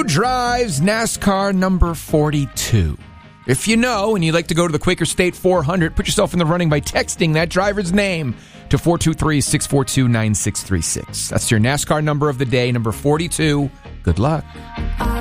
drives NASCAR number 42? If you know and you'd like to go to the Quaker State 400, put yourself in the running by texting that driver's name to 423-642-9636. That's your NASCAR number of the day, number 42. Good luck.